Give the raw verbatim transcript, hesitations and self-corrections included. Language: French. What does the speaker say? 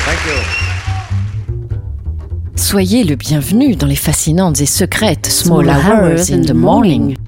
Thank you. Soyez le bienvenu dans les fascinantes et secrètes Small Hours in the Morning.